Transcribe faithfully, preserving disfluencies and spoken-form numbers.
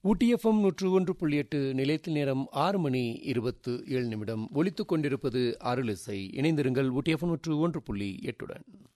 ஊட்டி FM நூற்று ஒன்று புள்ளி எட்டு நிலையத்தில் நேரம் ஆறு மணி இருபத்து ஏழு நிமிடம் ஒலித்துக் கொண்டிருப்பது அருளிசை. இணைந்திருங்கள் ஊட்டி எஃப்எம் நூற்று ஒன்று புள்ளி எட்டுடன்.